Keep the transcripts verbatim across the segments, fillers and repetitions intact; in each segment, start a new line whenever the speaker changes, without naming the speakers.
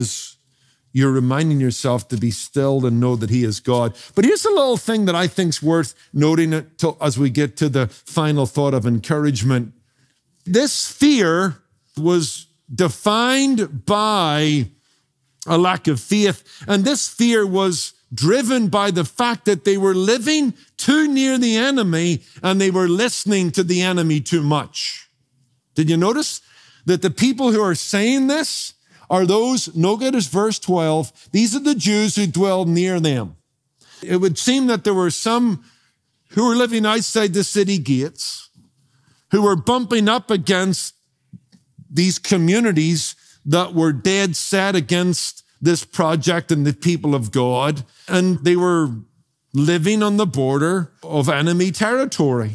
You're reminding yourself to be still and know that he is God. But here's a little thing that I think's worth noting it to, as we get to the final thought of encouragement. This fear was defined by a lack of faith. And this fear was driven by the fact that they were living too near the enemy and they were listening to the enemy too much. Did you notice that the people who are saying this are those, notice verse twelve, these are the Jews who dwelled near them. It would seem that there were some who were living outside the city gates, who were bumping up against these communities that were dead set against this project and the people of God, and they were living on the border of enemy territory.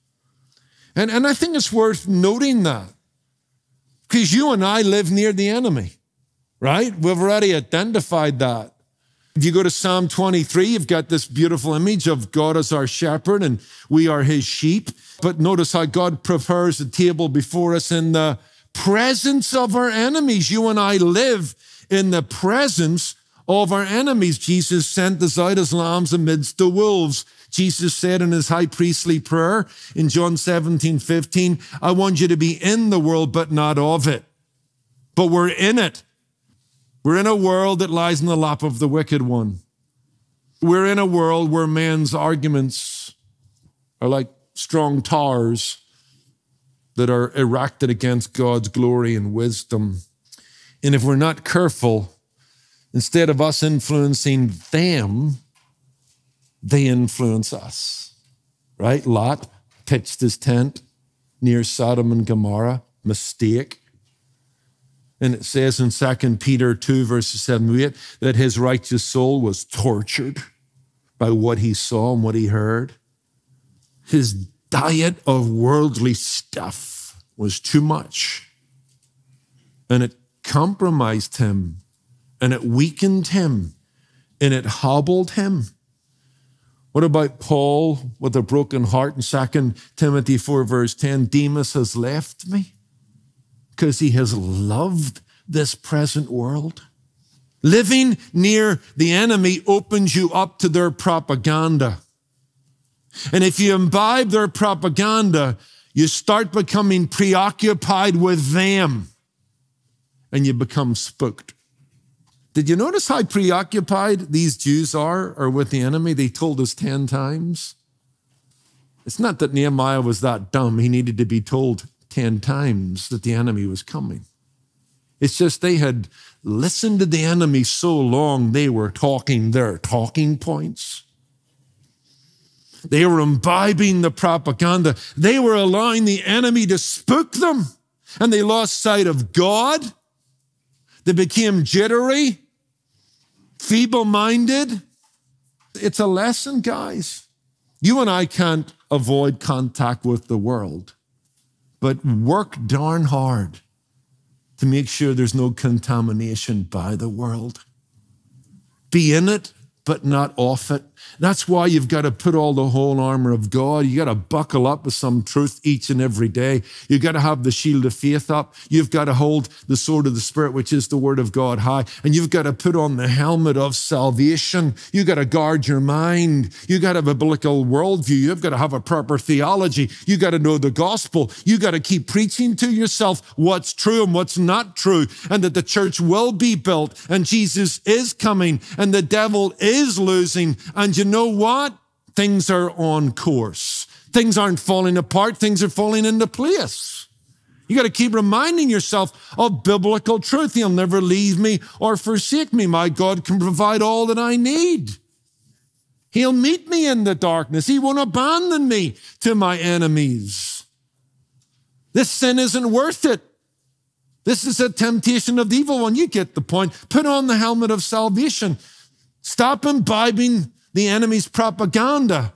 And, and I think it's worth noting that, because you and I live near the enemy. Right? We've already identified that. If you go to Psalm twenty-three, you've got this beautiful image of God as our shepherd and we are his sheep. But notice how God prepares a table before us in the presence of our enemies. You and I live in the presence of our enemies. Jesus sent us out as lambs amidst the wolves. Jesus said in his high priestly prayer in John seventeen fifteen, I want you to be in the world, but not of it. But we're in it. We're in a world that lies in the lap of the wicked one. We're in a world where men's arguments are like strong towers that are erected against God's glory and wisdom. And if we're not careful, instead of us influencing them, they influence us, right? Lot pitched his tent near Sodom and Gomorrah, mistake. And it says in Second Peter two, verses seven to eight, that his righteous soul was tortured by what he saw and what he heard. His diet of worldly stuff was too much. And it compromised him, and it weakened him, and it hobbled him. What about Paul with a broken heart in Second Timothy four, verse ten? Demas has left me because he has loved this present world. Living near the enemy opens you up to their propaganda. And if you imbibe their propaganda, you start becoming preoccupied with them and you become spooked. Did you notice how preoccupied these Jews are, are with the enemy? They told us ten times. It's not that Nehemiah was that dumb. He needed to be told ten times that the enemy was coming. It's just they had listened to the enemy so long, they were talking their talking points. They were imbibing the propaganda. They were allowing the enemy to spook them, and they lost sight of God. They became jittery, feeble-minded. It's a lesson, guys. You and I can't avoid contact with the world, but work darn hard to make sure there's no contamination by the world. Be in it, but not off it. That's why you've got to put all the whole armor of God. You got to buckle up with some truth each and every day. You've got to have the shield of faith up. You've got to hold the sword of the Spirit, which is the word of God, high. And you've got to put on the helmet of salvation. You've got to guard your mind. You've got to have a biblical worldview. You've got to have a proper theology. You've got to know the gospel. You've got to keep preaching to yourself what's true and what's not true, and that the church will be built, and Jesus is coming, and the devil is losing. And you know what? Things are on course. Things aren't falling apart. Things are falling into place. You got to keep reminding yourself of biblical truth. He'll never leave me or forsake me. My God can provide all that I need. He'll meet me in the darkness. He won't abandon me to my enemies. This sin isn't worth it. This is a temptation of the evil one. You get the point. Put on the helmet of salvation. Stop imbibing the enemy's propaganda.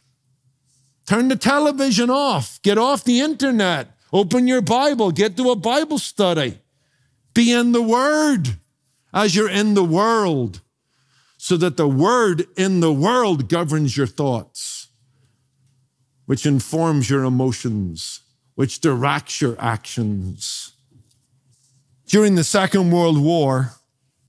Turn the television off. Get off the internet. Open your Bible. Get to a Bible study. Be in the Word as you're in the world, so that the Word in the world governs your thoughts, which informs your emotions, which directs your actions. During the Second World War,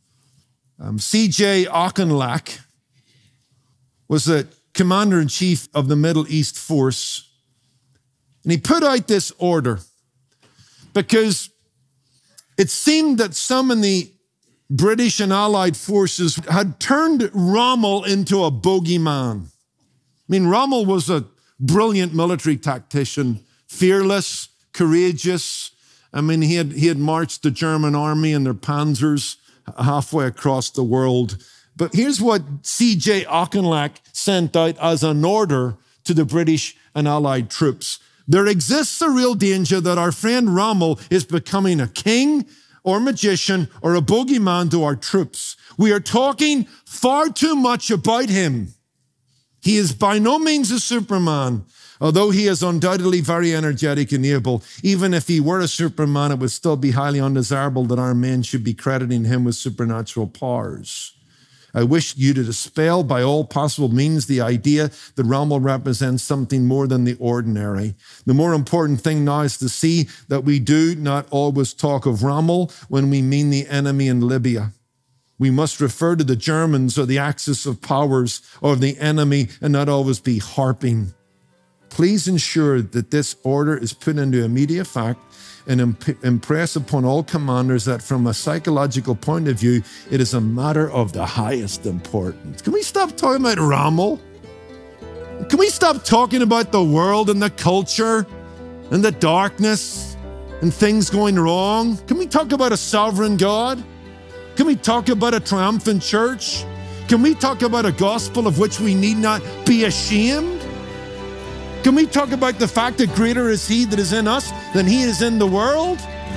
Um, C J Auchinleck was the commander-in-chief of the Middle East force, and he put out this order because it seemed that some in the British and Allied forces had turned Rommel into a bogeyman. I mean, Rommel was a brilliant military tactician, fearless, courageous. I mean, he had, he had marched the German army and their panzers halfway across the world. But here's what C J Auchinleck sent out as an order to the British and Allied troops. There exists a real danger that our friend Rommel is becoming a king or magician or a bogeyman to our troops. We are talking far too much about him. He is by no means a Superman, although he is undoubtedly very energetic and able. Even if he were a Superman, it would still be highly undesirable that our men should be crediting him with supernatural powers. I wish you to dispel by all possible means the idea that Rommel represents something more than the ordinary. The more important thing now is to see that we do not always talk of Rommel when we mean the enemy in Libya. We must refer to the Germans or the axis of powers or the enemy and not always be harping. Please ensure that this order is put into immediate fact and imp- impress upon all commanders that from a psychological point of view, it is a matter of the highest importance. Can we stop talking about Rommel? Can we stop talking about the world and the culture and the darkness and things going wrong? Can we talk about a sovereign God? Can we talk about a triumphant church? Can we talk about a gospel of which we need not be ashamed? Can we talk about the fact that greater is he that is in us than he is in the world?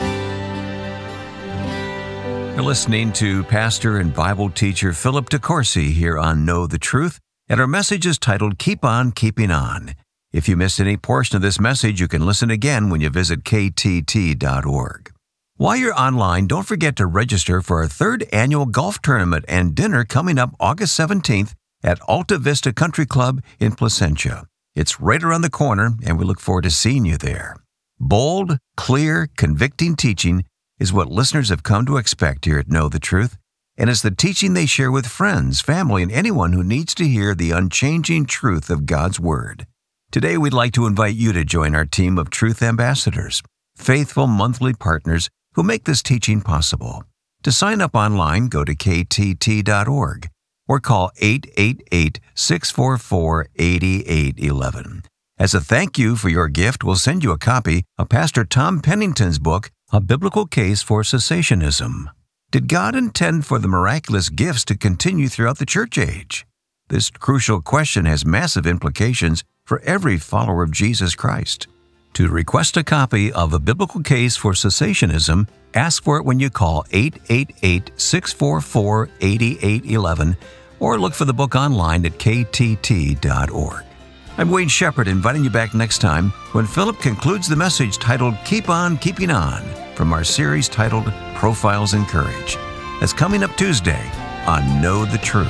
You're listening to pastor and Bible teacher Philip DeCourcy here on Know the Truth, and our message is titled Keep On Keeping On. If you missed any portion of this message, you can listen again when you visit K T T dot org. While you're online, don't forget to register for our third annual golf tournament and dinner coming up August seventeenth at Alta Vista Country Club in Placentia. It's right around the corner, and we look forward to seeing you there. Bold, clear, convicting teaching is what listeners have come to expect here at Know the Truth, and it's the teaching they share with friends, family, and anyone who needs to hear the unchanging truth of God's Word. Today, we'd like to invite you to join our team of Truth Ambassadors, faithful monthly partners who make this teaching possible. To sign up online, go to K T T dot org. or call eight eight eight, six four four, eight eight one one. As a thank you for your gift, we'll send you a copy of Pastor Tom Pennington's book, A Biblical Case for Cessationism. Did God intend for the miraculous gifts to continue throughout the church age? This crucial question has massive implications for every follower of Jesus Christ. To request a copy of A Biblical Case for Cessationism, ask for it when you call eight eight eight, six four four, eight eight one one or look for the book online at K T T dot org. I'm Wayne Shepherd, inviting you back next time when Philip concludes the message titled Keep On Keeping On from our series titled Profiles in Courage. That's coming up Tuesday on Know the Truth.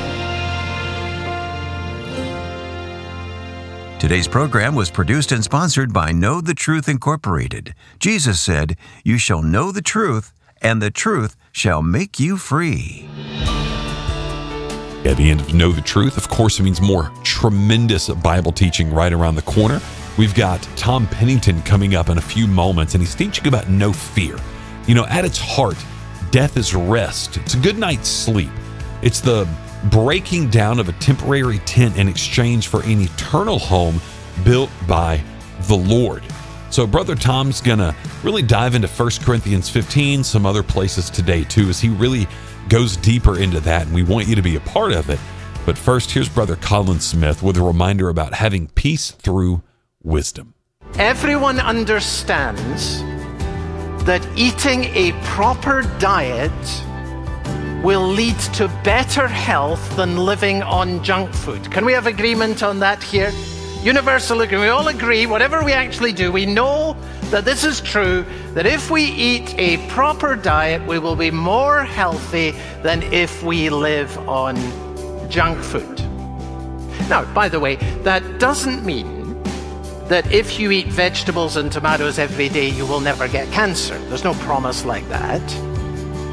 Today's program was produced and sponsored by Know the Truth Incorporated. Jesus said, "You shall know the truth, and the truth shall make you free."
At the end of Know the Truth, of course, it means more tremendous Bible teaching right around the corner. We've got Tom Pennington coming up in a few moments, and he's teaching about no fear. You know, at its heart, death is rest. It's a good night's sleep. It's the breaking down of a temporary tent in exchange for an eternal home built by the Lord. So Brother Tom's going to really dive into First Corinthians fifteen, some other places today too, as he really goes deeper into that, and we want you to be a part of it. But first, here's Brother Colin Smith with a reminder about having peace through wisdom.
Everyone understands that eating a proper diet will lead to better health than living on junk food. Can we have agreement on that here? Universal agreement. We all agree, whatever we actually do, we know that this is true, that if we eat a proper diet, we will be more healthy than if we live on junk food. Now, by the way, that doesn't mean that if you eat vegetables and tomatoes every day, you will never get cancer. There's no promise like that.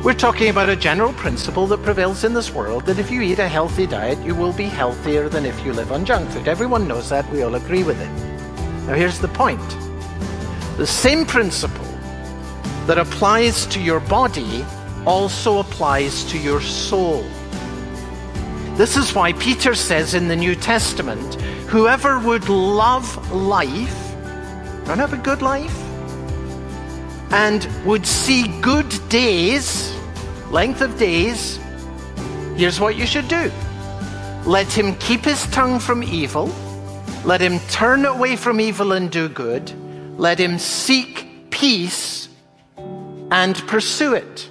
We're talking about a general principle that prevails in this world, that if you eat a healthy diet, you will be healthier than if you live on junk food. Everyone knows that. We all agree with it. Now here's the point. The same principle that applies to your body also applies to your soul. This is why Peter says in the New Testament, whoever would love life, and have a good life, and would see good days, length of days, here's what you should do. Let him keep his tongue from evil. Let him turn away from evil and do good. Let him seek peace and pursue it.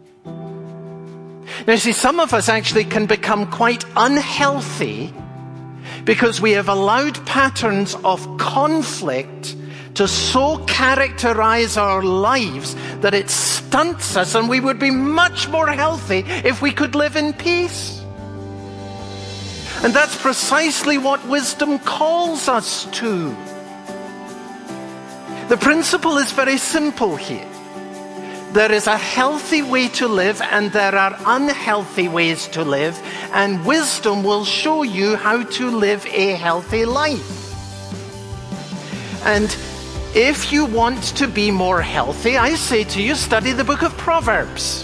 Now, see, some of us actually can become quite unhealthy because we have allowed patterns of conflict to so characterize our lives that it stunts us, and we would be much more healthy if we could live in peace. And that's precisely what wisdom calls us to. The principle is very simple here. There is a healthy way to live and there are unhealthy ways to live, and wisdom will show you how to live a healthy life. And if you want to be more healthy, I say to you, study the book of Proverbs.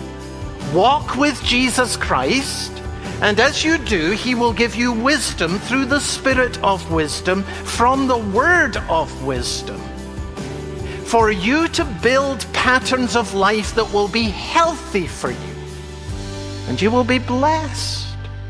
Walk with Jesus Christ, and as you do, he will give you wisdom through the Spirit of wisdom from the Word of wisdom, for you to build patterns of life that will be healthy for you, and you will be blessed.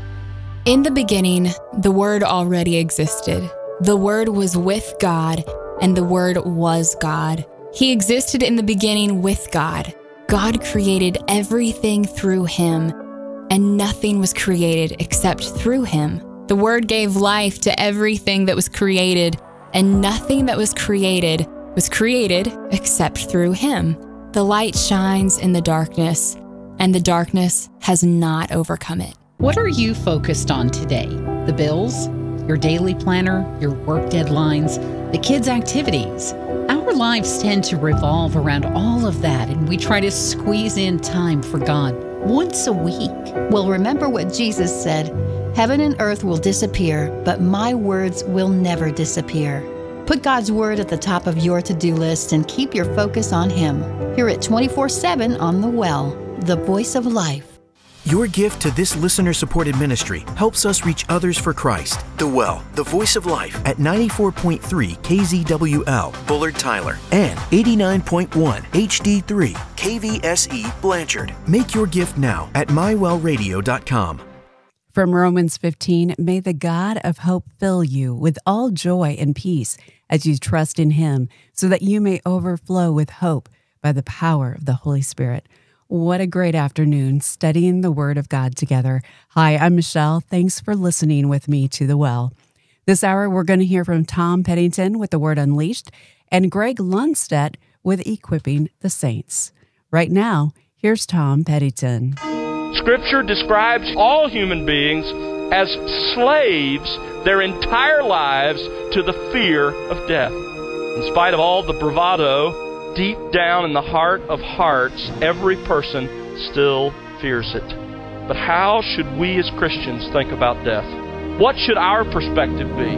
In the beginning, the Word already existed. The Word was with God, and the Word was God. He existed in the beginning with God. God created everything through him, and nothing was created except through him. The Word gave life to everything that was created, and nothing that was created was created except through him. The light shines in the darkness, and the darkness has not overcome it.
What are you focused on today? The bills? Your daily planner? Your work deadlines? The kids' activities? Our lives tend to revolve around all of that, and we try to squeeze in time for God once a week.
Well, remember what Jesus said, heaven and earth will disappear, but my words will never disappear. Put God's word at the top of your to-do list and keep your focus on him. Hear it twenty-four seven on The Well, the voice of life.
Your gift to this listener-supported ministry helps us reach others for Christ. The Well, the voice of life, at ninety-four point three K Z W L, Bullard Tyler, and eighty-nine point one H D three K V S E, Blanchard. Make your gift now at my well radio dot com.
From Romans fifteen, may the God of hope fill you with all joy and peace as you trust in him, so that you may overflow with hope by the power of the Holy Spirit. What a great afternoon studying the Word of God together. Hi, I'm Michelle. Thanks for listening with me to The Well. This hour, we're going to hear from Tom Pennington with The Word Unleashed and Greg Lundstedt with Equipping the Saints. Right now, here's Tom Pennington.
Scripture describes all human beings as slaves their entire lives to the fear of death. In spite of all the bravado, deep down in the heart of hearts, every person still fears it. But how should we as Christians think about death? What should our perspective be?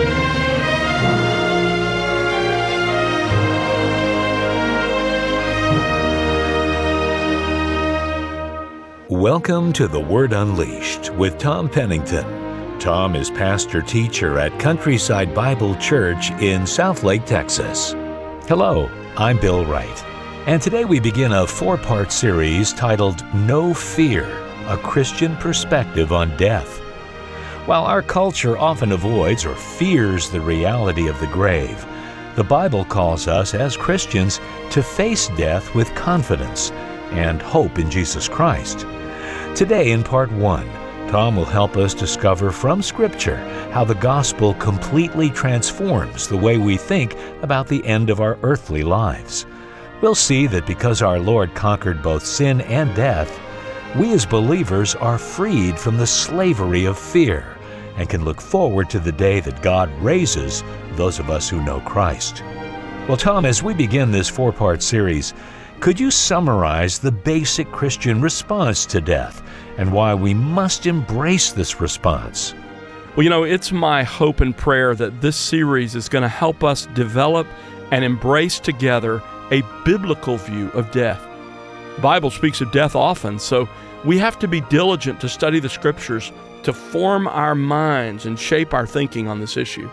Welcome to The Word Unleashed with Tom Pennington. Tom is pastor-teacher at Countryside Bible Church in Southlake, Texas. Hello, I'm Bill Wright, and today we begin a four-part series titled No Fear, a Christian Perspective on Death. While our culture often avoids or fears the reality of the grave, the Bible calls us as Christians to face death with confidence and hope in Jesus Christ. Today in part one, Tom will help us discover from Scripture how the gospel completely transforms the way we think about the end of our earthly lives. We'll see that because our Lord conquered both sin and death, we as believers are freed from the slavery of fear and can look forward to the day that God raises those of us who know Christ. Well, Tom, as we begin this four-part series,
Could you summarize the basic Christian response to death and why we must embrace this response?
Well, you know, it's my hope and prayer that this series is going to help us develop and embrace together a biblical view of death. The Bible speaks of death often, so we have to be diligent to study the Scriptures to form our minds and shape our thinking on this issue.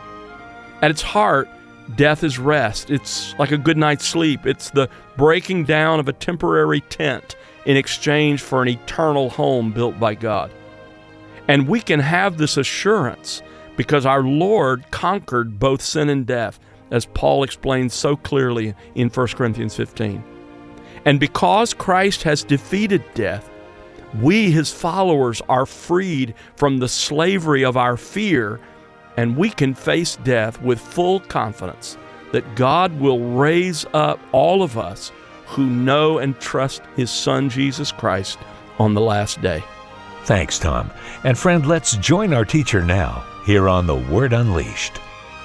At its heart, death is rest. It's like a good night's sleep. It's the breaking down of a temporary tent in exchange for an eternal home built by God. And we can have this assurance because our Lord conquered both sin and death, as Paul explains so clearly in First Corinthians fifteen. And because Christ has defeated death, we, His followers, are freed from the slavery of our fear, and we can face death with full confidence that God will raise up all of us who know and trust His Son, Jesus Christ, on the last day.
Thanks, Tom. And friend, let's join our teacher now here on The Word Unleashed.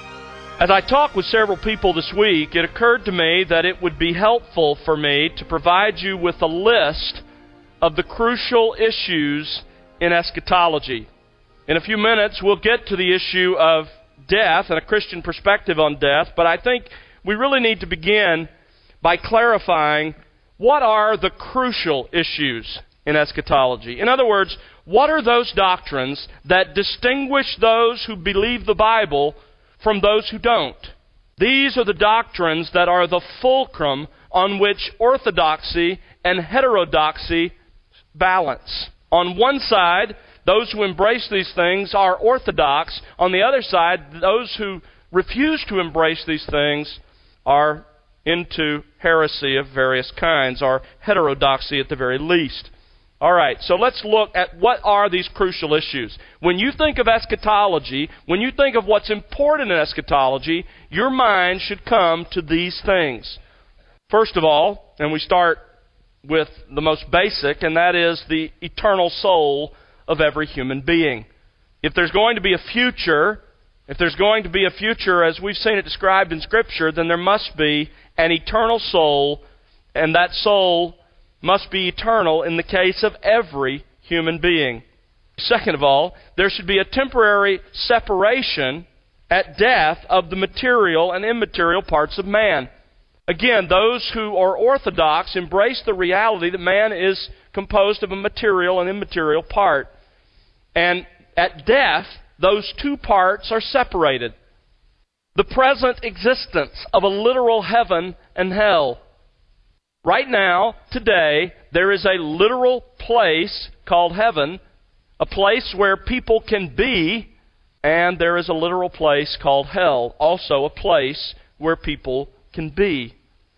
As I talked with several people this week, it occurred to me that it would be helpful for me to provide you with a list of the crucial issues in eschatology. In a few minutes, we'll get to the issue of death and a Christian perspective on death, but I think we really need to begin by clarifying what are the crucial issues in eschatology. In other words, what are those doctrines that distinguish those who believe the Bible from those who don't? These are the doctrines that are the fulcrum on which orthodoxy and heterodoxy balance. On one side, those who embrace these things are orthodox. On the other side, those who refuse to embrace these things are into heresy of various kinds, or heterodoxy at the very least. All right, so let's look at what are these crucial issues. When you think of eschatology, when you think of what's important in eschatology, your mind should come to these things. First of all, and we start with the most basic, and that is the eternal soul of every human being. If there's going to be a future, if there's going to be a future as we've seen it described in Scripture, then there must be an eternal soul, and that soul must be eternal in the case of every human being. Second of all, there should be a temporary separation at death of the material and immaterial parts of man. Again, those who are orthodox embrace the reality that man is composed of a material and immaterial part. And at death, those two parts are separated. The present existence of a literal heaven and hell. Right now, today, there is a literal place called heaven, a place where people can be, and there is a literal place called hell, also a place where people can be.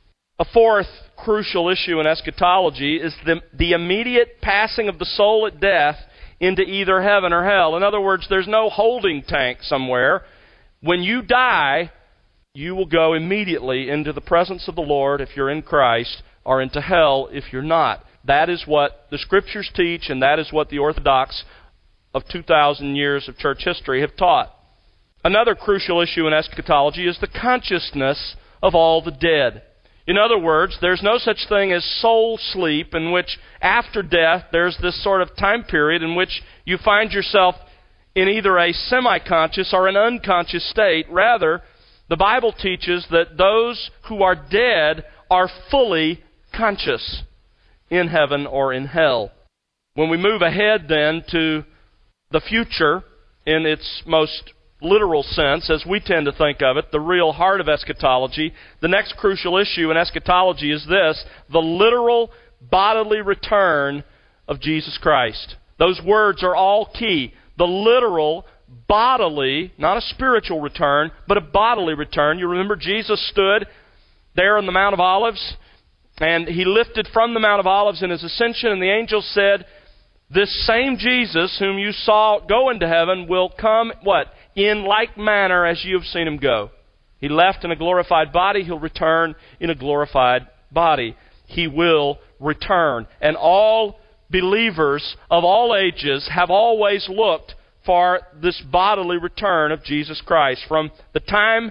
A fourth crucial issue in eschatology is the, the immediate passing of the soul at death into either heaven or hell. In other words, there's no holding tank somewhere. When you die, you will go immediately into the presence of the Lord if you're in Christ, or into hell if you're not. That is what the Scriptures teach, and that is what the Orthodox of two thousand years of church history have taught. Another crucial issue in eschatology is the consciousness of all the dead. In other words, there's no such thing as soul sleep, in which after death there's this sort of time period in which you find yourself in either a semi-conscious or an unconscious state. Rather, the Bible teaches that those who are dead are fully conscious in heaven or in hell. When we move ahead then to the future in its most literal sense, as we tend to think of it, the real heart of eschatology, the next crucial issue in eschatology is this: the literal bodily return of Jesus Christ. Those words are all key. The literal bodily, not a spiritual return, but a bodily return. You remember Jesus stood there on the Mount of Olives, and He lifted from the Mount of Olives in His ascension, and the angels said, this same Jesus whom you saw go into heaven will come, what? In like manner as you have seen Him go. He left in a glorified body. He'll return in a glorified body. He will return. And all believers of all ages have always looked for this bodily return of Jesus Christ. From the time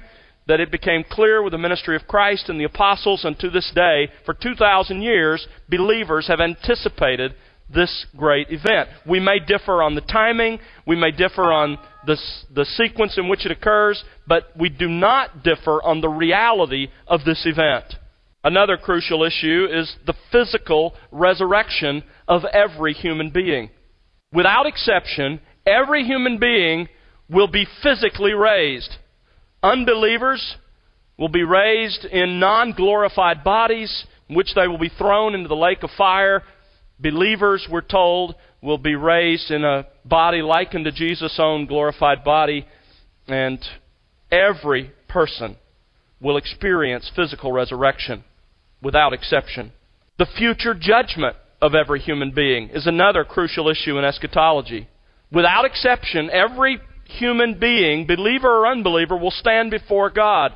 that it became clear with the ministry of Christ and the apostles, and to this day, for two thousand years, believers have anticipated this great event. We may differ on the timing, we may differ on the, the sequence in which it occurs, but we do not differ on the reality of this event. Another crucial issue is the physical resurrection of every human being. Without exception, every human being will be physically raised. Unbelievers will be raised in non-glorified bodies, in which they will be thrown into the lake of fire. Believers, we're told, will be raised in a body likened to Jesus' own glorified body, and every person will experience physical resurrection, without exception. The future judgment of every human being is another crucial issue in eschatology. Without exception, every human being, believer or unbeliever, will stand before God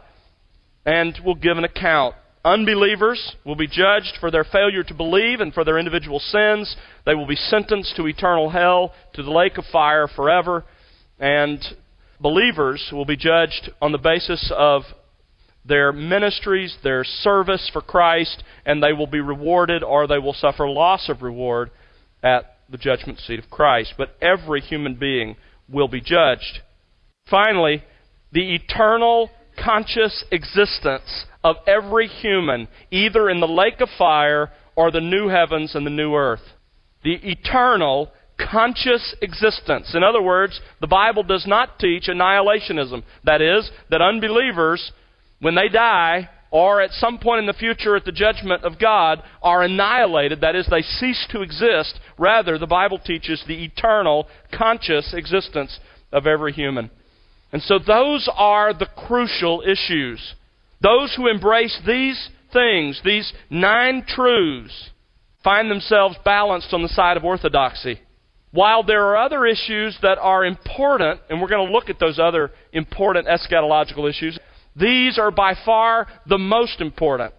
and will give an account. Unbelievers will be judged for their failure to believe and for their individual sins. They will be sentenced to eternal hell, to the lake of fire forever. And believers will be judged on the basis of their ministries, their service for Christ, and they will be rewarded or they will suffer loss of reward at the judgment seat of Christ. But every human being will be judged. Finally, the eternal conscious existence of every human, either in the lake of fire or the new heavens and the new earth. The eternal conscious existence. In other words, the Bible does not teach annihilationism. That is, that unbelievers, when they die, or at some point in the future at the judgment of God, are annihilated. That is, they cease to exist. Rather, the Bible teaches the eternal conscious existence of every human. And so those are the crucial issues. Those who embrace these things, these nine truths, find themselves balanced on the side of orthodoxy. While there are other issues that are important, and we're going to look at those other important eschatological issues, these are by far the most important,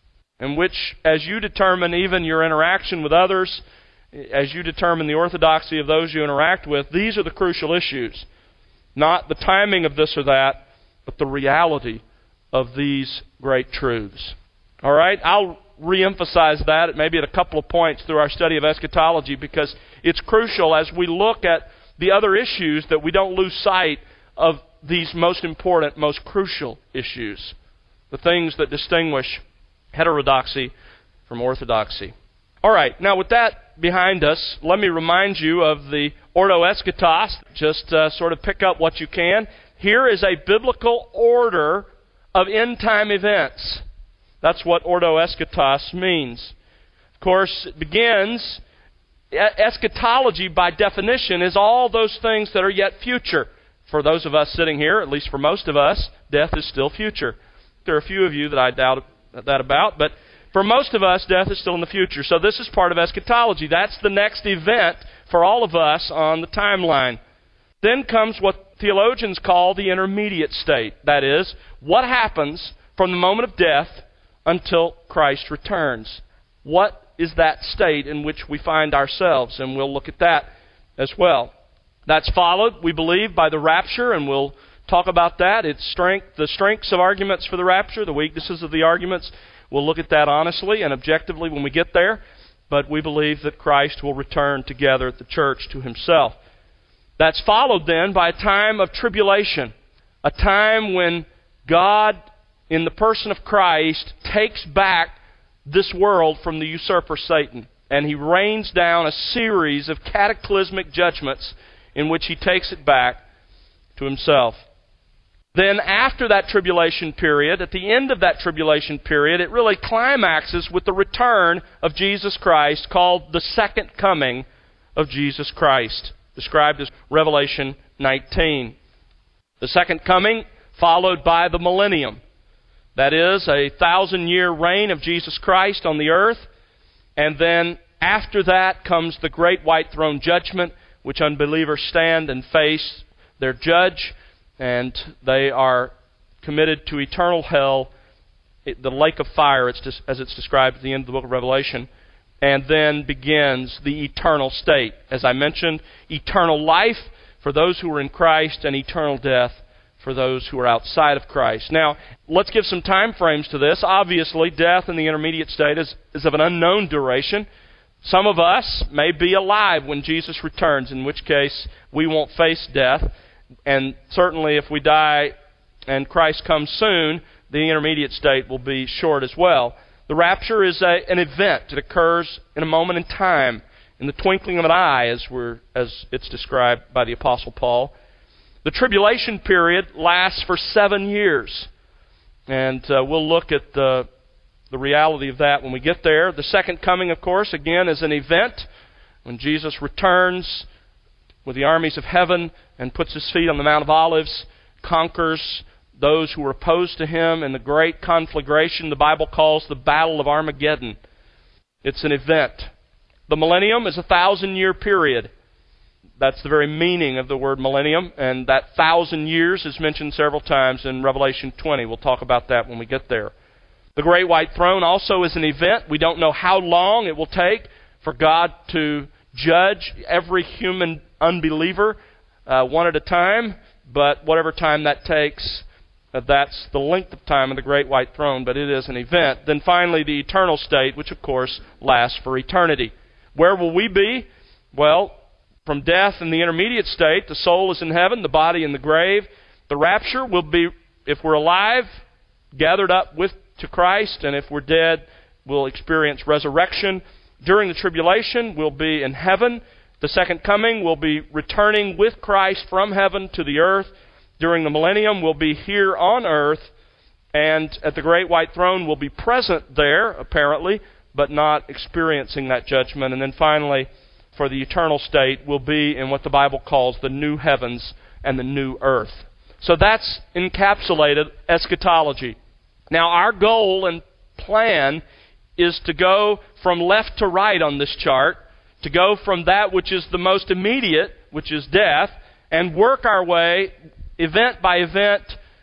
in which, as you determine even your interaction with others, as you determine the orthodoxy of those you interact with, these are the crucial issues. Not the timing of this or that, but the reality of these great truths. All right? I'll reemphasize that maybe at a couple of points through our study of eschatology, because it's crucial as we look at the other issues that we don't lose sight of these most important, most crucial issues, the things that distinguish heterodoxy from orthodoxy. All right, now with that behind us, let me remind you of the Ordo Eschatos. Just uh, sort of pick up what you can. Here is a biblical order of end-time events. That's what Ordo Eschatos means. Of course, it begins, eschatology by definition is all those things that are yet future. For those of us sitting here, at least for most of us, death is still future. There are a few of you that I doubt that about, but for most of us, death is still in the future. So this is part of eschatology. That's the next event for all of us on the timeline. Then comes what theologians call the intermediate state. That is, what happens from the moment of death until Christ returns. What is that state in which we find ourselves? And we'll look at that as well. That's followed, we believe, by the rapture, and we'll talk about that. Its strength, the strengths of arguments for the rapture, the weaknesses of the arguments. We'll look at that honestly and objectively when we get there. But we believe that Christ will return together at the church to Himself. That's followed then by a time of tribulation, a time when God, in the person of Christ, takes back this world from the usurper Satan. And He rains down a series of cataclysmic judgments in which He takes it back to Himself. Then after that tribulation period, at the end of that tribulation period, it really climaxes with the return of Jesus Christ, called the second coming of Jesus Christ, described as Revelation nineteen. The second coming followed by the millennium. That is, a thousand-year reign of Jesus Christ on the earth. And then after that comes the great white throne judgment, which unbelievers stand and face their judge, and they are committed to eternal hell, the lake of fire, as it's described at the end of the book of Revelation. And then begins the eternal state. As I mentioned, eternal life for those who are in Christ, and eternal death for those who are outside of Christ. Now, let's give some time frames to this. Obviously, death in the intermediate state is, is of an unknown duration. Some of us may be alive when Jesus returns, in which case we won't face death. And certainly if we die and Christ comes soon, the intermediate state will be short as well. The rapture is a, an event. It occurs in a moment in time, in the twinkling of an eye, as, we're, as it's described by the Apostle Paul. The tribulation period lasts for seven years. And uh, we'll look at the, the reality of that when we get there. The second coming, of course, again, is an event when Jesus returns with the armies of heaven and puts his feet on the Mount of Olives, conquers those who were opposed to him in the great conflagration the Bible calls the Battle of Armageddon. It's an event. The millennium is a thousand-year period. That's the very meaning of the word millennium, and that thousand years is mentioned several times in Revelation twenty. We'll talk about that when we get there. The Great White Throne also is an event. We don't know how long it will take for God to judge every human unbeliever uh, one at a time, but whatever time that takes, uh, that's the length of time of the Great White Throne, but it is an event. Then finally, the eternal state, which of course lasts for eternity. Where will we be? Well, from death in the intermediate state, the soul is in heaven, the body in the grave. The rapture will be, if we're alive, gathered up with to Christ, and if we're dead, we'll experience resurrection. During the tribulation, we'll be in heaven. The second coming, we'll be returning with Christ from heaven to the earth. During the millennium, we'll be here on earth, and at the Great White Throne, we'll be present there, apparently, but not experiencing that judgment. And then finally, for the eternal state, will be in what the Bible calls the new heavens and the new earth. So that's encapsulated eschatology. Now, our goal and plan is to go from left to right on this chart, to go from that which is the most immediate, which is death, and work our way, event by event,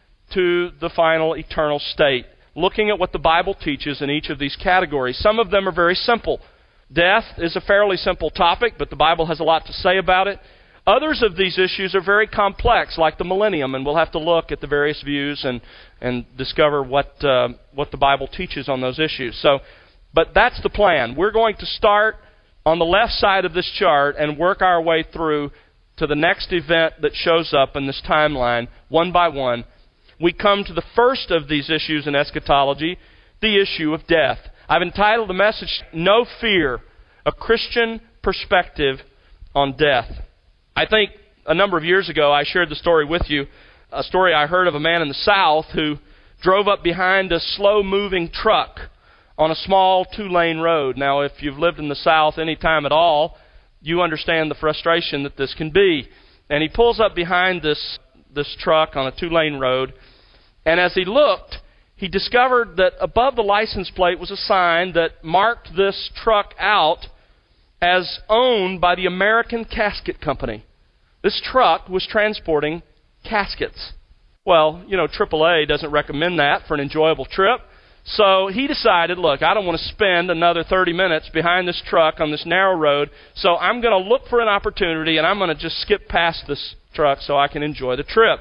to the final eternal state, looking at what the Bible teaches in each of these categories. Some of them are very simple. Death is a fairly simple topic, but the Bible has a lot to say about it. Others of these issues are very complex, like the millennium, and we'll have to look at the various views and, and discover what, uh, what the Bible teaches on those issues. So, but that's the plan. We're going to start on the left side of this chart and work our way through to the next event that shows up in this timeline, one by one. We come to the first of these issues in eschatology, the issue of death. I've entitled the message, No Fear, a Christian Perspective on Death. I think a number of years ago I shared the story with you, a story I heard of a man in the South who drove up behind a slow-moving truck on a small two-lane road. Now, if you've lived in the South any time at all, you understand the frustration that this can be. And he pulls up behind this, this truck on a two-lane road, and as he looked, he discovered that above the license plate was a sign that marked this truck out as owned by the American Casket Company. This truck was transporting caskets. Well, you know, triple A doesn't recommend that for an enjoyable trip. So he decided, look, I don't want to spend another thirty minutes behind this truck on this narrow road, so I'm going to look for an opportunity and I'm going to just skip past this truck so I can enjoy the trip.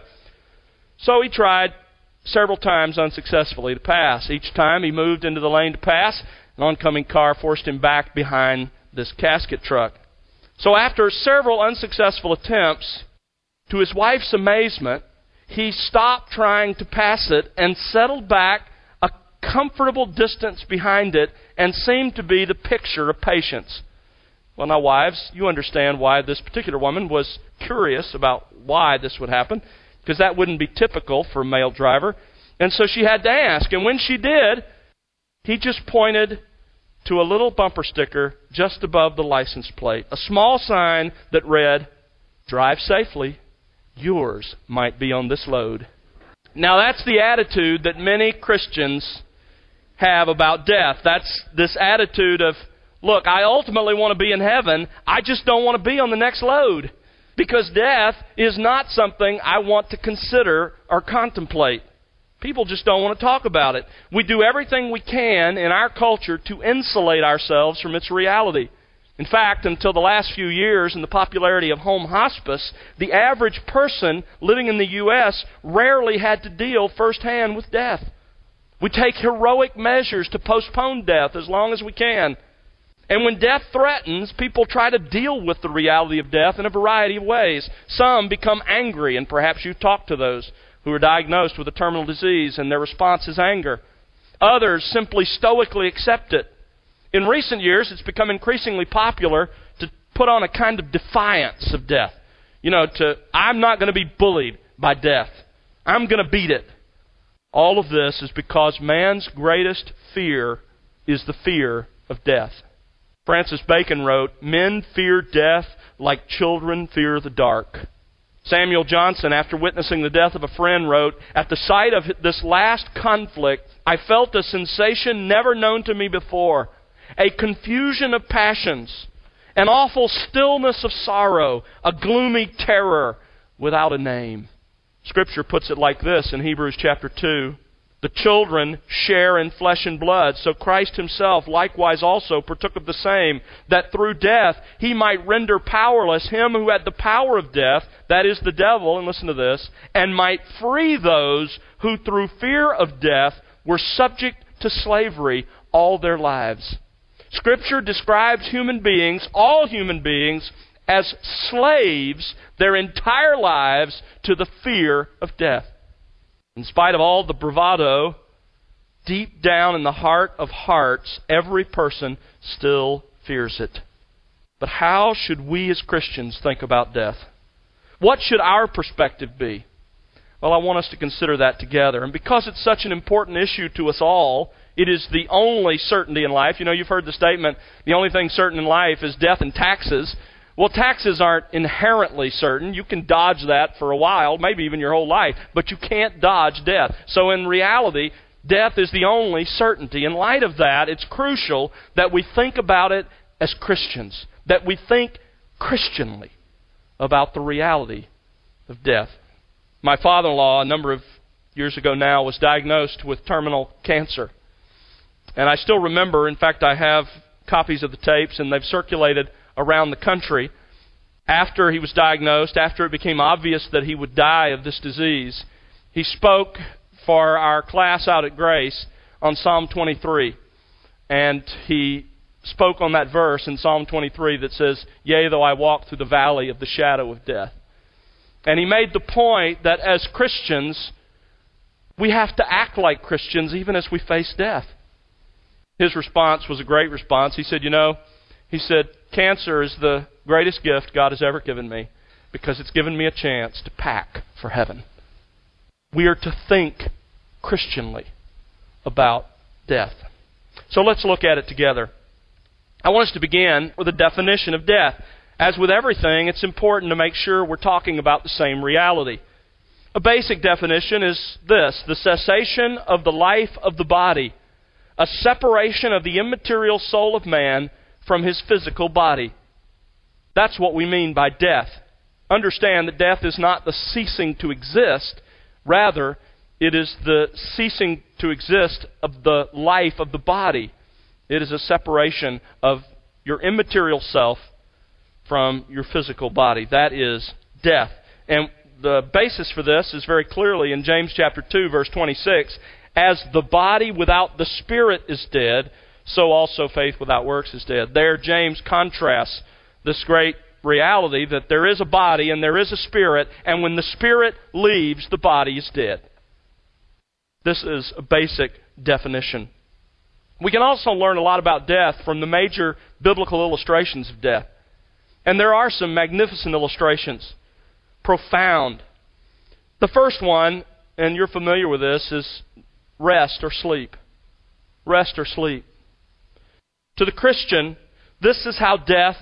So he tried several times unsuccessfully to pass. Each time he moved into the lane to pass, an oncoming car forced him back behind this casket truck. So after several unsuccessful attempts, to his wife's amazement, he stopped trying to pass it and settled back a comfortable distance behind it and seemed to be the picture of patience. Well, now, wives, you understand why this particular woman was curious about why this would happen, because that wouldn't be typical for a male driver. And so she had to ask. And when she did, he just pointed to a little bumper sticker just above the license plate, a small sign that read, "Drive safely, yours might be on this load." Now, that's the attitude that many Christians have about death. That's this attitude of, look, I ultimately want to be in heaven, I just don't want to be on the next load, because death is not something I want to consider or contemplate. People just don't want to talk about it. We do everything we can in our culture to insulate ourselves from its reality. In fact, until the last few years and the popularity of home hospice, the average person living in the U S rarely had to deal firsthand with death. We take heroic measures to postpone death as long as we can. And when death threatens, people try to deal with the reality of death in a variety of ways. Some become angry, and perhaps you've talked to those who are diagnosed with a terminal disease, and their response is anger. Others simply stoically accept it. In recent years, it's become increasingly popular to put on a kind of defiance of death. You know, to, I'm not going to be bullied by death. I'm going to beat it. All of this is because man's greatest fear is the fear of death. Francis Bacon wrote, "Men fear death like children fear the dark." Samuel Johnson, after witnessing the death of a friend, wrote, "At the sight of this last conflict, I felt a sensation never known to me before. A confusion of passions, an awful stillness of sorrow, a gloomy terror without a name." Scripture puts it like this in Hebrews chapter two. "The children share in flesh and blood, so Christ himself likewise also partook of the same, that through death he might render powerless him who had the power of death, that is the devil," and listen to this, "and might free those who through fear of death were subject to slavery all their lives." Scripture describes human beings, all human beings, as slaves their entire lives to the fear of death. In spite of all the bravado, deep down in the heart of hearts, every person still fears it. But how should we as Christians think about death? What should our perspective be? Well, I want us to consider that together. And because it's such an important issue to us all, it is the only certainty in life. You know, you've heard the statement, the only thing certain in life is death and taxes. Well, taxes aren't inherently certain. You can dodge that for a while, maybe even your whole life, but you can't dodge death. So in reality, death is the only certainty. In light of that, it's crucial that we think about it as Christians, that we think Christianly about the reality of death. My father-in-law, a number of years ago now, was diagnosed with terminal cancer. And I still remember, in fact, I have copies of the tapes, and they've circulated around the country. After he was diagnosed, after it became obvious that he would die of this disease, he spoke for our class out at Grace on Psalm twenty-three. And he spoke on that verse in Psalm twenty-three that says, "Yea, though I walk through the valley of the shadow of death." And he made the point that as Christians, we have to act like Christians even as we face death. His response was a great response. He said, you know, he said, "Cancer is the greatest gift God has ever given me because it's given me a chance to pack for heaven." We are to think Christianly about death. So let's look at it together. I want us to begin with a definition of death. As with everything, it's important to make sure we're talking about the same reality. A basic definition is this: the cessation of the life of the body, a separation of the immaterial soul of man from his physical body. That's what we mean by death. Understand that death is not the ceasing to exist. Rather, it is the ceasing to exist of the life of the body. It is a separation of your immaterial self from your physical body. That is death. And the basis for this is very clearly in James chapter two, verse twenty-six. "As the body without the spirit is dead, so also faith without works is dead." There, James contrasts this great reality that there is a body and there is a spirit, and when the spirit leaves, the body is dead. This is a basic definition. We can also learn a lot about death from the major biblical illustrations of death. And there are some magnificent illustrations, profound. The first one, and you're familiar with this, is rest or sleep. Rest or sleep. To the Christian, this is how death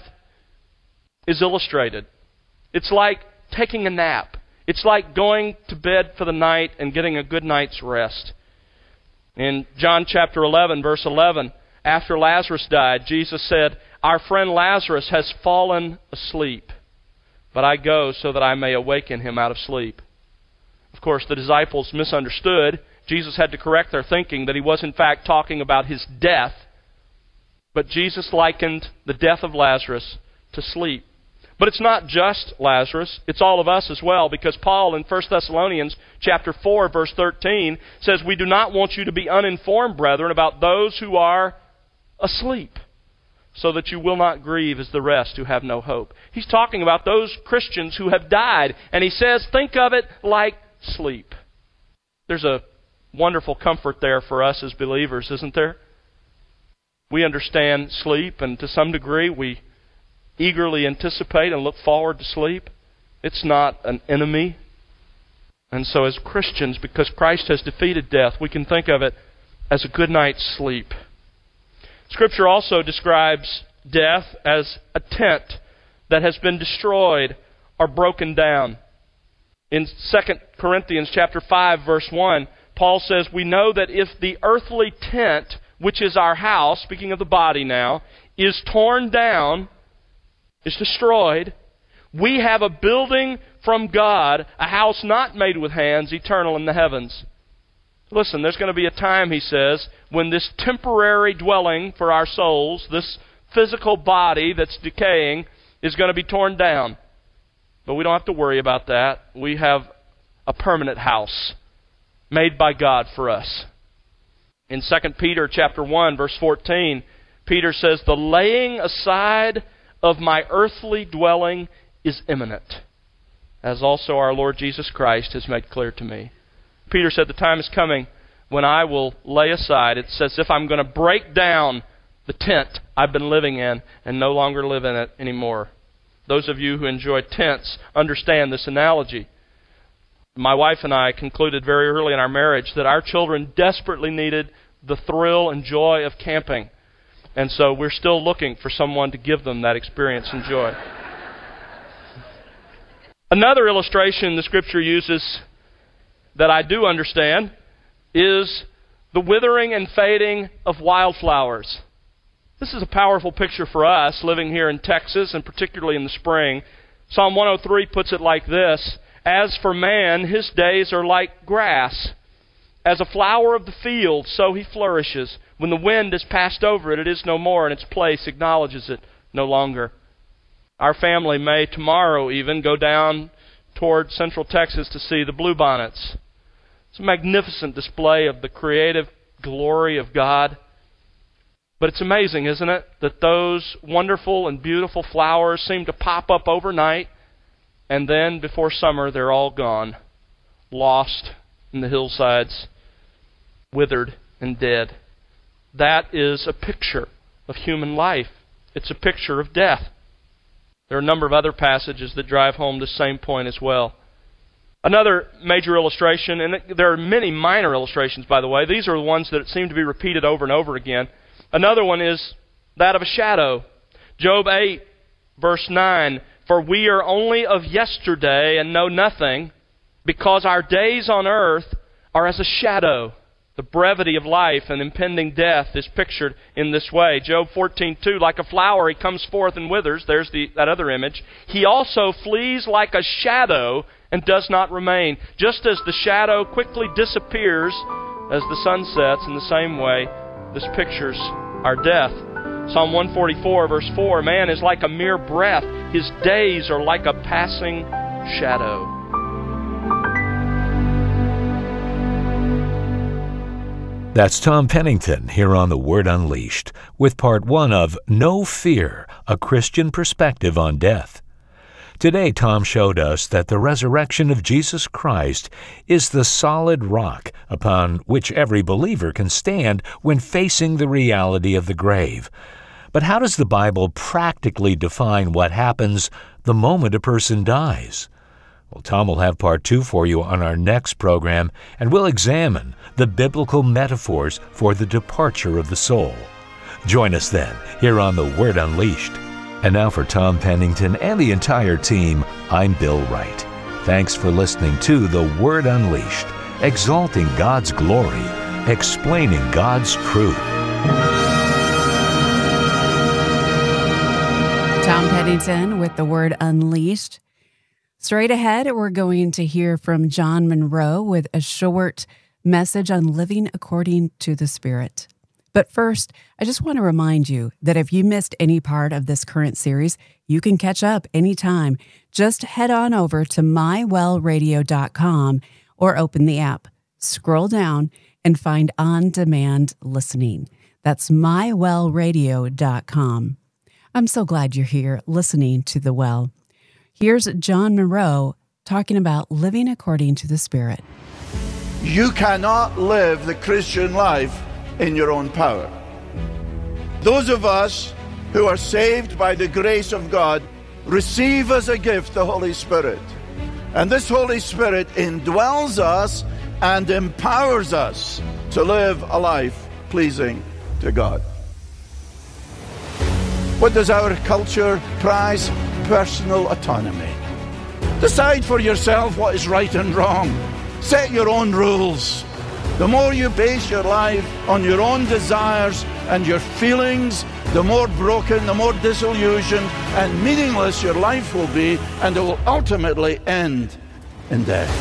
is illustrated. It's like taking a nap. It's like going to bed for the night and getting a good night's rest. In John chapter eleven, verse eleven, after Lazarus died, Jesus said, "Our friend Lazarus has fallen asleep, but I go so that I may awaken him out of sleep." Of course, the disciples misunderstood. Jesus had to correct their thinking that he was in fact talking about his death. But Jesus likened the death of Lazarus to sleep. But it's not just Lazarus, it's all of us as well, because Paul in First Thessalonians chapter four, verse thirteen says, "We do not want you to be uninformed, brethren, about those who are asleep, so that you will not grieve as the rest who have no hope." He's talking about those Christians who have died, and he says, think of it like sleep. There's a wonderful comfort there for us as believers, isn't there? We understand sleep, and to some degree we eagerly anticipate and look forward to sleep. It's not an enemy. And so as Christians, because Christ has defeated death, we can think of it as a good night's sleep. Scripture also describes death as a tent that has been destroyed or broken down. In Second Corinthians chapter five, verse one, Paul says, "We know that if the earthly tent, which is our house," speaking of the body now, "is torn down," is destroyed, "we have a building from God, a house not made with hands, eternal in the heavens." Listen, there's going to be a time, he says, when this temporary dwelling for our souls, this physical body that's decaying, is going to be torn down. But we don't have to worry about that. We have a permanent house made by God for us. In Second Peter chapter one, verse fourteen, Peter says, "The laying aside of my earthly dwelling is imminent, as also our Lord Jesus Christ has made clear to me." Peter said, the time is coming when I will lay aside. It's as if I'm going to break down the tent I've been living in and no longer live in it anymore. Those of you who enjoy tents understand this analogy. My wife and I concluded very early in our marriage that our children desperately needed the thrill and joy of camping. And so we're still looking for someone to give them that experience and joy. Another illustration the Scripture uses that I do understand is the withering and fading of wildflowers. This is a powerful picture for us living here in Texas, and particularly in the spring. Psalm one oh three puts it like this, "As for man, his days are like grass. As a flower of the field, so he flourishes. When the wind has passed over it, it is no more, and its place acknowledges it no longer." Our family may tomorrow even go down toward Central Texas to see the bluebonnets. It's a magnificent display of the creative glory of God. But it's amazing, isn't it, that those wonderful and beautiful flowers seem to pop up overnight, and then before summer they're all gone, lost in the hillsides, withered and dead. That is a picture of human life. It's a picture of death. There are a number of other passages that drive home the same point as well. Another major illustration, and there are many minor illustrations, by the way. These are the ones that seem to be repeated over and over again. Another one is that of a shadow. Job eight, verse nine, "For we are only of yesterday and know nothing, because our days on earth are as a shadow." The brevity of life and impending death is pictured in this way. Job fourteen two, "Like a flower he comes forth and withers." There's the, that other image. "He also flees like a shadow and does not remain." Just as the shadow quickly disappears as the sun sets, in the same way, this pictures our death. Psalm one forty-four, verse four, "Man is like a mere breath. His days are like a passing shadow."
That's Tom Pennington here on The Word Unleashed with part one of No Fear, a Christian Perspective on Death. Today, Tom showed us that the resurrection of Jesus Christ is the solid rock upon which every believer can stand when facing the reality of the grave. But how does the Bible practically define what happens the moment a person dies? Well, Tom will have part two for you on our next program, and we'll examine the biblical metaphors for the departure of the soul. Join us then, here on The Word Unleashed. And now for Tom Pennington and the entire team, I'm Bill Wright. Thanks for listening to The Word Unleashed, exalting God's glory, explaining God's truth.
Tom Pennington with The Word Unleashed. Straight ahead, we're going to hear from John Monroe with a short message on living according to the Spirit. But first, I just want to remind you that if you missed any part of this current series, you can catch up anytime. Just head on over to my well radio dot com or open the app, scroll down, and find on-demand listening. That's my well radio dot com. I'm so glad you're here listening to The Well. Here's John Moreau talking about living according to the Spirit.
You cannot live the Christian life in your own power. Those of us who are saved by the grace of God receive as a gift the Holy Spirit. And this Holy Spirit indwells us and empowers us to live a life pleasing to God. What does our culture prize? Personal autonomy. Decide for yourself what is right and wrong. Set your own rules. The more you base your life on your own desires and your feelings, the more broken, the more disillusioned and meaningless your life will be, and it will ultimately end in death.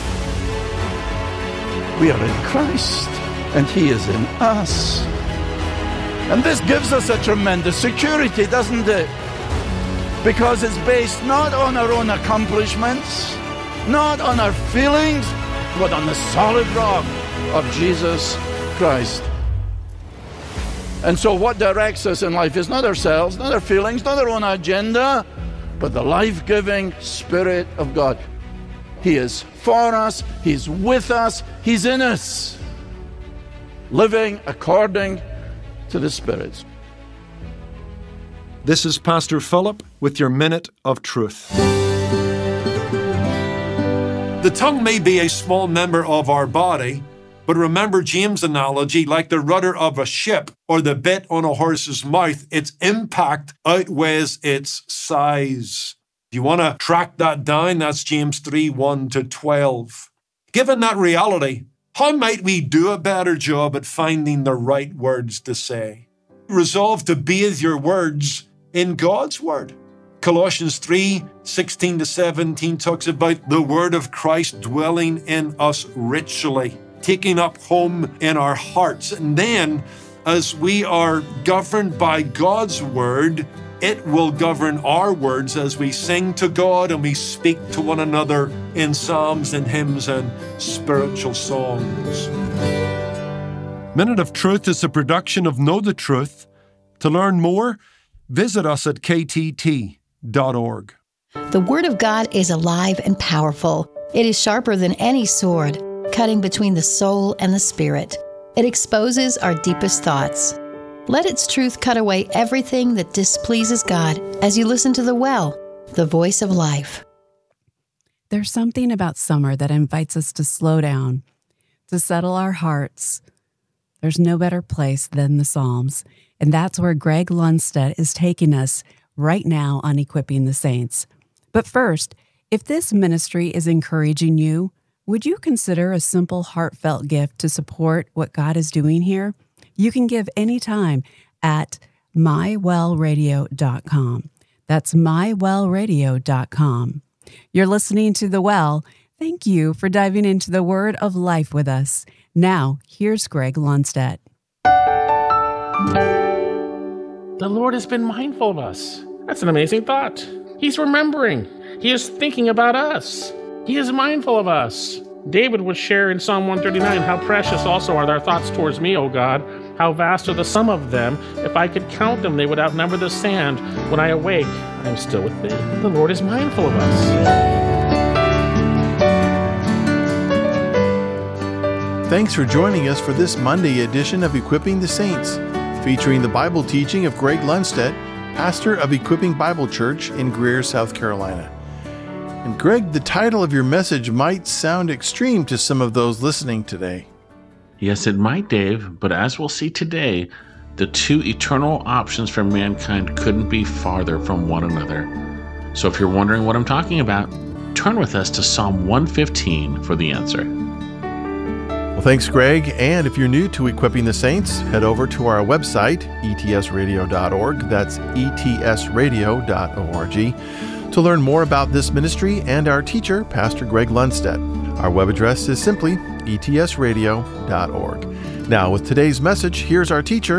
We are in Christ, and He is in us. And this gives us a tremendous security, doesn't it? Because it's based not on our own accomplishments, not on our feelings, but on the solid rock of Jesus Christ. And so what directs us in life is not ourselves, not our feelings, not our own agenda, but the life-giving Spirit of God. He is for us, He's with us, He's in us, living according to the Spirit.
This is Pastor Philip with your Minute of Truth. The tongue may be a small member of our body, but remember James' analogy, like the rudder of a ship or the bit on a horse's mouth, its impact outweighs its size. If you want to track that down, that's James three, one to twelve. Given that reality, how might we do a better job at finding the right words to say? Resolve to bathe your words in God's Word. Colossians three, sixteen to seventeen talks about the Word of Christ dwelling in us richly, taking up home in our hearts. And then, as we are governed by God's Word, it will govern our words as we sing to God and we speak to one another in psalms and hymns and spiritual songs. Minute of Truth is a production of Know the Truth. To learn more, visit us at k t t dot org.
The Word of God is alive and powerful. It is sharper than any sword, cutting between the soul and the spirit. It exposes our deepest thoughts. Let its truth cut away everything that displeases God as you listen to The Well, the voice of life.
There's something about summer that invites us to slow down, to settle our hearts. There's no better place than the Psalms, and that's where Greg Lundstedt is taking us right now on Equipping the Saints. But first, if this ministry is encouraging you, would you consider a simple, heartfelt gift to support what God is doing here? You can give anytime at my well radio dot com. That's my well radio dot com. You're listening to The Well. Thank you for diving into the Word of Life with us. Now, here's Greg Lundstedt.
The Lord has been mindful of us. That's an amazing thought. He's remembering. He is thinking about us. He is mindful of us. David would share in Psalm one thirty-nine, how precious also are thy thoughts towards me, O God. How vast are the sum of them. If I could count them, they would outnumber the sand. When I awake, I am still with thee. The Lord is mindful of us.
Thanks for joining us for this Monday edition of Equipping the Saints, featuring the Bible teaching of Greg Lundstedt, pastor of Equipping Bible Church in Greer, South Carolina. And Greg, the title of your message might sound extreme to some of those listening today.
Yes, it might, Dave, but as we'll see today, the two eternal options for mankind couldn't be farther from one another. So if you're wondering what I'm talking about, turn with us to Psalm one fifteen for the answer.
Well, thanks, Greg. And if you're new to Equipping the Saints, head over to our website, e t s radio dot org. That's e t s radio dot org to learn more about this ministry and our teacher, Pastor Greg Lundstedt. Our web address is simply e t s radio dot org. Now, with today's message, here's our teacher,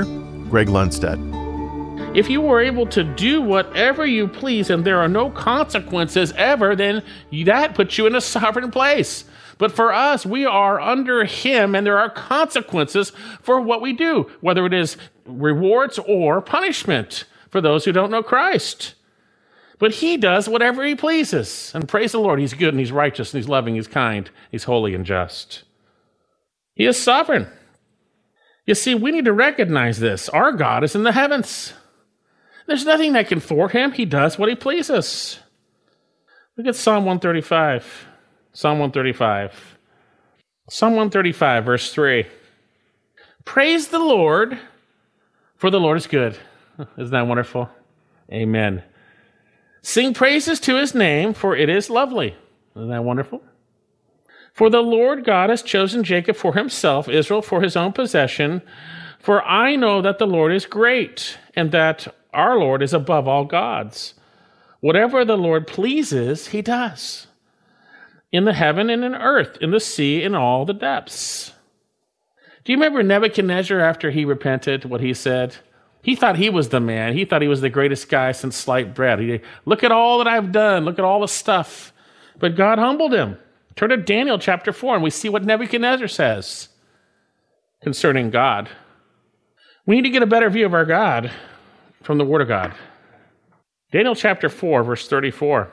Greg Lundstedt.
If you were able to do whatever you please and there are no consequences ever, then that puts you in a sovereign place. But for us, we are under him and there are consequences for what we do, whether it is rewards or punishment for those who don't know Christ. But he does whatever he pleases. And praise the Lord, he's good and he's righteous and he's loving, he's kind, he's holy and just. He is sovereign. You see, we need to recognize this. Our God is in the heavens. There's nothing that can thwart him. He does what he pleases. Look at Psalm one thirty-five. Psalm one thirty-five. Psalm one thirty-five, verse three. Praise the Lord, for the Lord is good. Isn't that wonderful? Amen. Sing praises to his name, for it is lovely. Isn't that wonderful? For the Lord God has chosen Jacob for himself, Israel for his own possession. For I know that the Lord is great, and that our Lord is above all gods. Whatever the Lord pleases, he does. In the heaven and in earth, in the sea, in all the depths. Do you remember Nebuchadnezzar after he repented, what he said? He thought he was the man. He thought he was the greatest guy since sliced bread. He, look at all that I've done. Look at all the stuff. But God humbled him. Turn to Daniel chapter four, and we see what Nebuchadnezzar says concerning God. We need to get a better view of our God from the Word of God. Daniel chapter four, verse thirty-four.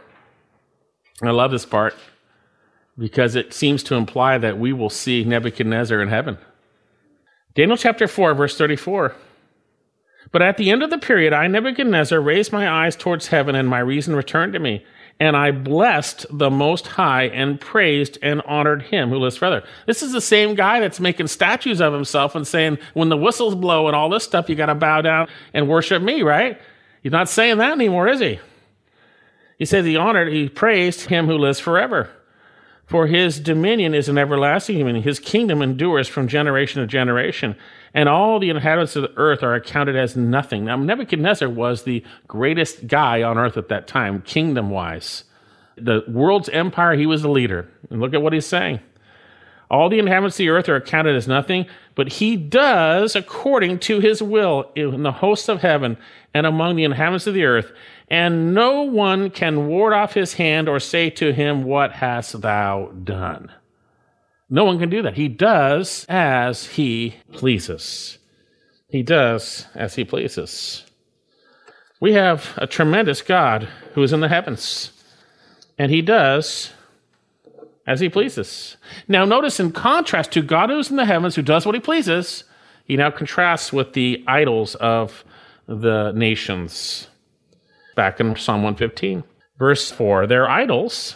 I love this part because it seems to imply that we will see Nebuchadnezzar in heaven. Daniel chapter four, verse thirty-four. But at the end of the period, I, Nebuchadnezzar, raised my eyes towards heaven, and my reason returned to me. And I blessed the Most High and praised and honored him who lives forever. This is the same guy that's making statues of himself and saying, when the whistles blow and all this stuff, you got to bow down and worship me, right? He's not saying that anymore, is he? He says he honored, he praised him who lives forever. For his dominion is an everlasting dominion. His kingdom endures from generation to generation. And all the inhabitants of the earth are accounted as nothing. Now, Nebuchadnezzar was the greatest guy on earth at that time, kingdom-wise. The world's empire, he was the leader. And look at what he's saying. All the inhabitants of the earth are accounted as nothing, but he does according to his will in the hosts of heaven and among the inhabitants of the earth. And no one can ward off his hand or say to him, what hast thou done? No one can do that. He does as he pleases. He does as he pleases. We have a tremendous God who is in the heavens, and he does as he pleases. Now notice, in contrast to God who is in the heavens, who does what he pleases, he now contrasts with the idols of the nations. Back in Psalm one fifteen, verse four, their idols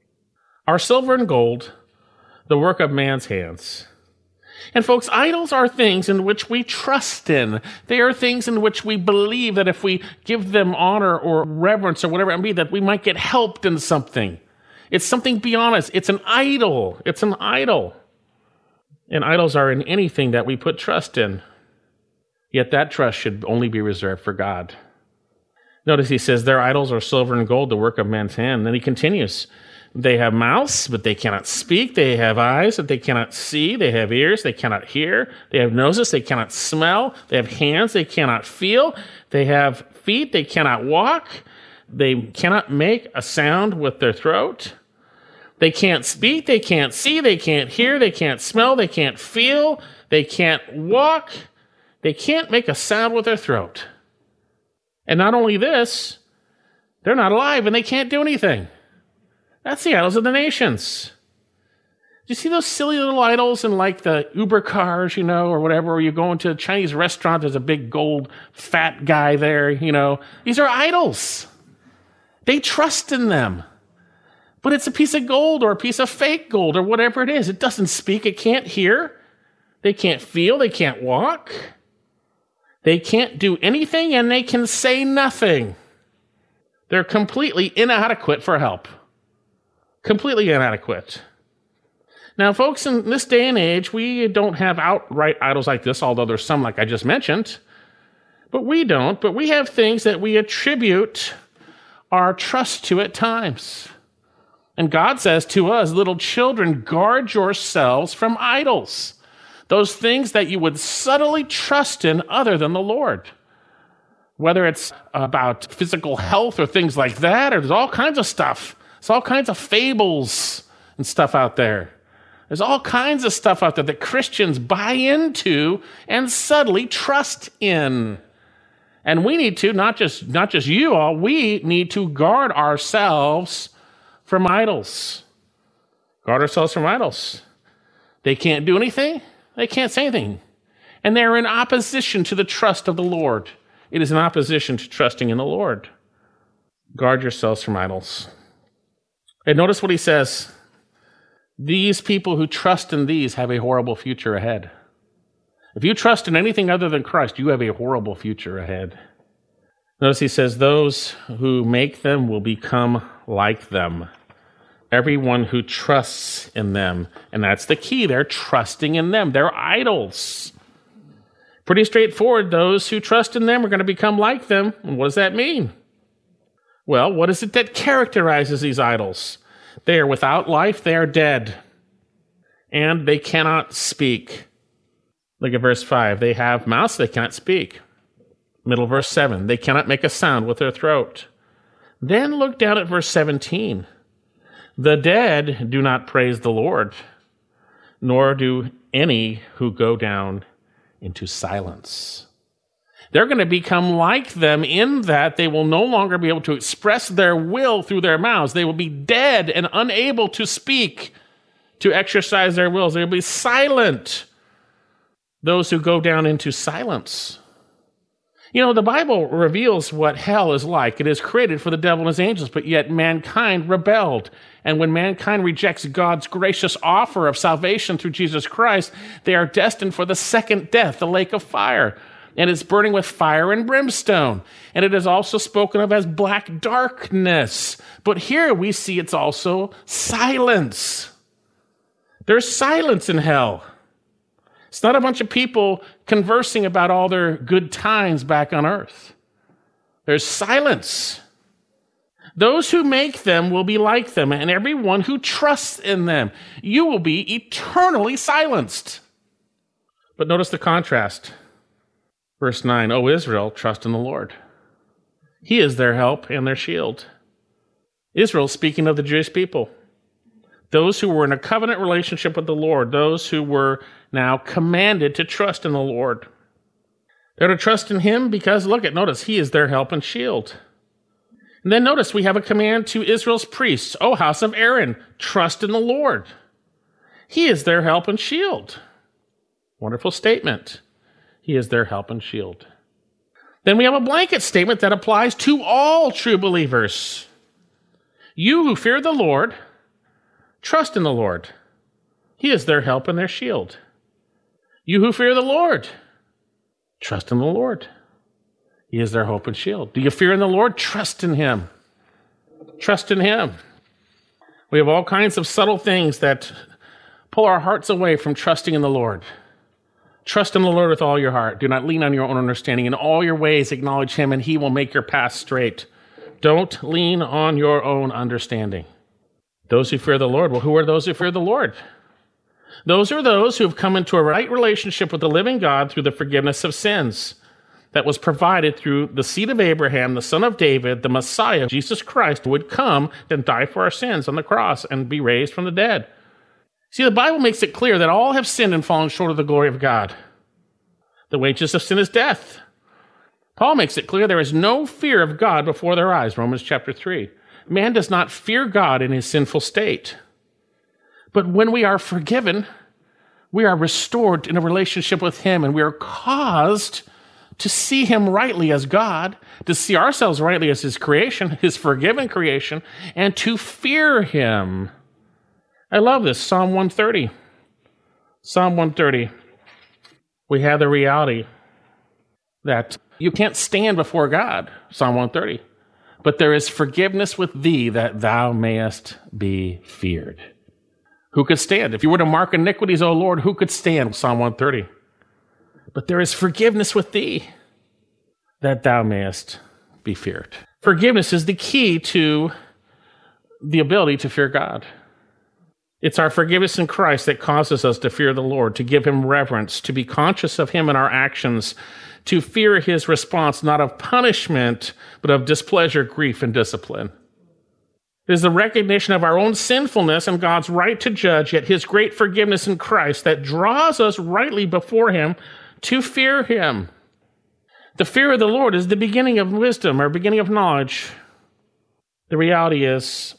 are silver and gold, the work of man's hands. And folks, idols are things in which we trust in. They are things in which we believe that if we give them honor or reverence or whatever it may be, that we might get helped in something. It's something beyond us. It's an idol. It's an idol. And idols are in anything that we put trust in. Yet that trust should only be reserved for God. Notice he says, their idols are silver and gold, the work of man's hand. And then he continues, they have mouths, but they cannot speak. They have eyes, but they cannot see. They have ears, they cannot hear. They have noses, they cannot smell. They have hands, they cannot feel. They have feet, they cannot walk. They cannot make a sound with their throat. They can't speak, they can't see, they can't hear, they can't smell, they can't feel. They can't walk. They can't make a sound with their throat. And not only this, they're not alive and they can't do anything. That's the idols of the nations. Do you see those silly little idols in like the Uber cars, you know, or whatever, or you go into a Chinese restaurant, there's a big gold fat guy there, you know. These are idols. They trust in them. But it's a piece of gold or a piece of fake gold or whatever it is. It doesn't speak, it can't hear, they can't feel, they can't walk. They can't do anything and they can say nothing. They're completely inadequate for help. Completely inadequate. Now, folks, in this day and age, we don't have outright idols like this, although there's some like I just mentioned. But we don't. But we have things that we attribute our trust to at times. And God says to us, little children, guard yourselves from idols. those things that you would subtly trust in other than the Lord. Whether it's about physical health or things like that, or there's all kinds of stuff. There's all kinds of fables and stuff out there. There's all kinds of stuff out there that Christians buy into and subtly trust in. And we need to, not just, not just you all, we need to guard ourselves from idols. Guard ourselves from idols. They can't do anything. They can't say anything. And they're in opposition to the trust of the Lord. It is in opposition to trusting in the Lord. Guard yourselves from idols. And notice what he says. These people who trust in these have a horrible future ahead. If you trust in anything other than Christ, you have a horrible future ahead. Notice he says, those who make them will become like them. Everyone who trusts in them. And that's the key. They're trusting in them. They're idols. Pretty straightforward. Those who trust in them are going to become like them. And what does that mean? Well, what is it that characterizes these idols? They are without life. They are dead. And they cannot speak. Look at verse five. They have mouths, they cannot speak. Middle verse seven. They cannot make a sound with their throat. Then look down at verse seventeen. The dead do not praise the Lord, nor do any who go down into silence. They're going to become like them in that they will no longer be able to express their will through their mouths. They will be dead and unable to speak, to exercise their wills. They will be silent. Those who go down into silence. You know, the Bible reveals what hell is like. It is created for the devil and his angels, but yet mankind rebelled. And when mankind rejects God's gracious offer of salvation through Jesus Christ, they are destined for the second death, the lake of fire. And it's burning with fire and brimstone. And it is also spoken of as black darkness. But here we see it's also silence. There's silence in hell. It's not a bunch of people conversing about all their good times back on earth. There's silence. Those who make them will be like them, and everyone who trusts in them. You will be eternally silenced. But notice the contrast. Verse nine, O Israel, trust in the Lord. He is their help and their shield. Israel, speaking of the Jewish people. Those who were in a covenant relationship with the Lord, those who were now commanded to trust in the Lord. They're to trust in him because, look at, notice, he is their help and shield. And then notice we have a command to Israel's priests, O house of Aaron, trust in the Lord. He is their help and shield. Wonderful statement. He is their help and shield. Then we have a blanket statement that applies to all true believers. You who fear the Lord, trust in the Lord. He is their help and their shield. You who fear the Lord, trust in the Lord. He is their hope and shield. Do you fear in the Lord? Trust in him. Trust in him. We have all kinds of subtle things that pull our hearts away from trusting in the Lord. Trust in the Lord with all your heart. Do not lean on your own understanding. In all your ways acknowledge him, and he will make your path straight. Don't lean on your own understanding. Those who fear the Lord. Well, who are those who fear the Lord? Those are those who have come into a right relationship with the living God through the forgiveness of sins that was provided through the seed of Abraham, the son of David, the Messiah, Jesus Christ, who would come and die for our sins on the cross and be raised from the dead. See, the Bible makes it clear that all have sinned and fallen short of the glory of God. The wages of sin is death. Paul makes it clear there is no fear of God before their eyes, Romans chapter three. Man does not fear God in his sinful state. But when we are forgiven, we are restored in a relationship with him, and we are caused to see him rightly as God, to see ourselves rightly as his creation, his forgiven creation, and to fear him. I love this, Psalm one thirty. Psalm one thirty. We have the reality that you can't stand before God, Psalm one thirty. But there is forgiveness with thee that thou mayest be feared. Who could stand? If you were to mark iniquities, O Lord, who could stand? Psalm one thirty. But there is forgiveness with thee that thou mayest be feared. Forgiveness is the key to the ability to fear God. It's our forgiveness in Christ that causes us to fear the Lord, to give him reverence, to be conscious of him in our actions, to fear his response, not of punishment, but of displeasure, grief, and discipline. It is the recognition of our own sinfulness and God's right to judge, yet his great forgiveness in Christ that draws us rightly before him to fear him. The fear of the Lord is the beginning of wisdom or beginning of knowledge. The reality is,